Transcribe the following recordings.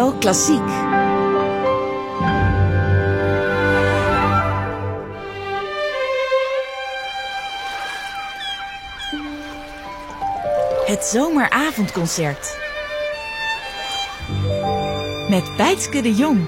RTL Klassiek. Het zomeravondconcert. Met Bijtske de Jong.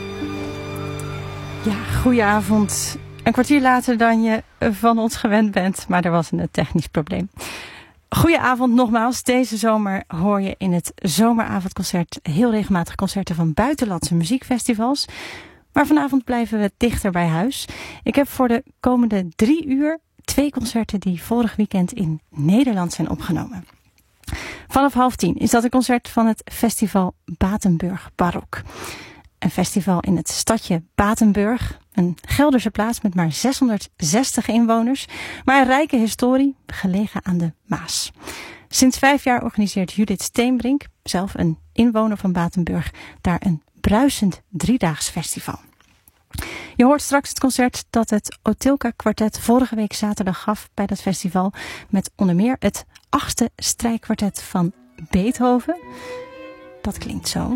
Ja, goedenavond. Een kwartier later dan je van ons gewend bent, maar er was een technisch probleem. Goedenavond nogmaals. Deze zomer hoor je in het zomeravondconcert heel regelmatig concerten van buitenlandse muziekfestivals. Maar vanavond blijven we dichter bij huis. Ik heb voor de komende 3 uur 2 concerten die vorig weekend in Nederland zijn opgenomen. Vanaf 9:30 is dat een concert van het festival Batenburg Barok. Een festival in het stadje Batenburg, een Gelderse plaats met maar 660 inwoners, maar een rijke historie, gelegen aan de Maas. Sinds 5 jaar organiseert Judith Steenbrink, zelf een inwoner van Batenburg, daar een bruisend 3-daags festival. Je hoort straks het concert dat het Otilka Kwartet vorige week zaterdag gaf bij dat festival, met onder meer het 8e strijkkwartet van Beethoven. Dat klinkt zo.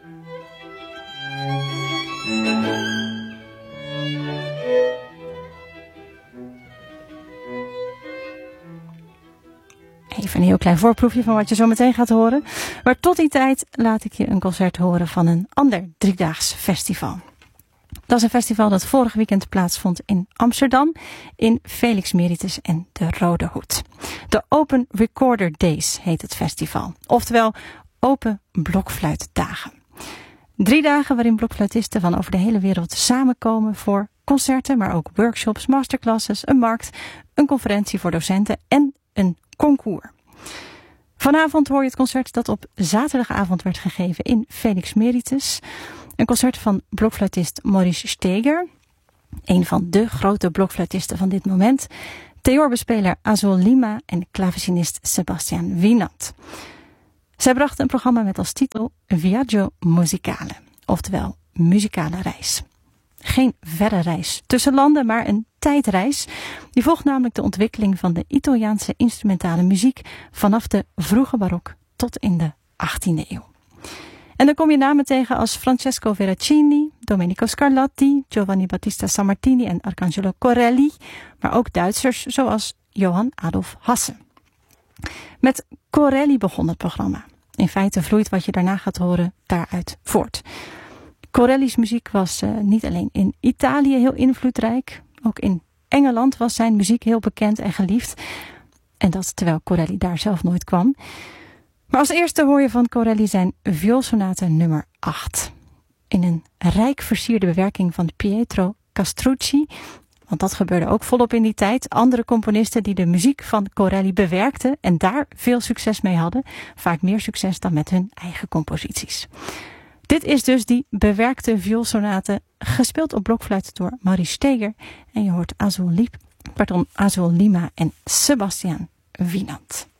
Even een heel klein voorproefje van wat je zo meteen gaat horen. Maar tot die tijd laat ik je een concert horen van een ander 3-daags festival. Dat is een festival dat vorig weekend plaatsvond in Amsterdam, in Felix Meritus en de Rode Hoed. De Open Recorder Days heet het festival, oftewel Open Blokfluitdagen. 3 dagen waarin blokfluitisten van over de hele wereld samenkomen voor concerten, maar ook workshops, masterclasses, een markt, een conferentie voor docenten en een concours. Vanavond hoor je het concert dat op zaterdagavond werd gegeven in Felix Meritus. Een concert van blokfluitist Maurice Steger, een van de grote blokfluitisten van dit moment, theorbespeler Azul Lima en klavecinist Sebastian Wienand. Zij brachten een programma met als titel Viaggio Musicale, oftewel muzikale reis. Geen verre reis tussen landen, maar een tijdreis. Die volgt namelijk de ontwikkeling van de Italiaanse instrumentale muziek vanaf de vroege barok tot in de 18e eeuw. En dan kom je namen tegen als Francesco Veracini, Domenico Scarlatti, Giovanni Battista Sammartini en Arcangelo Corelli, maar ook Duitsers zoals Johann Adolf Hasse. Met Corelli begon het programma. In feite vloeit wat je daarna gaat horen daaruit voort. Corelli's muziek was niet alleen in Italië heel invloedrijk, ook in Engeland was zijn muziek heel bekend en geliefd. En dat terwijl Corelli daar zelf nooit kwam. Maar als eerste hoor je van Corelli zijn vioolsonate nummer 8. In een rijk versierde bewerking van Pietro Castrucci. Want dat gebeurde ook volop in die tijd. Andere componisten die de muziek van Corelli bewerkten en daar veel succes mee hadden. Vaak meer succes dan met hun eigen composities. Dit is dus die bewerkte vioolsonate, gespeeld op blokfluit door Maurice Steger. En je hoort Azul Lima en Sebastian Wienand.